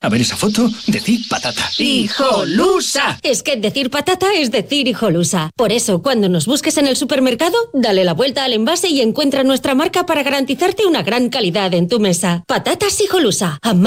A ver esa foto, decir patata. ¡Hijolusa! Es que decir patata es decir hijolusa. Por eso, cuando nos busques en el supermercado, dale la vuelta al envase y encuentra nuestra marca para garantizarte una gran calidad en tu mesa. Patatas hijolusa.